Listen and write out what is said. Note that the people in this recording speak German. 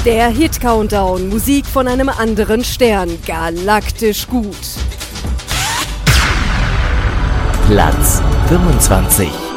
Der Hit-Countdown, Musik von einem anderen Stern, galaktisch gut. Platz 25.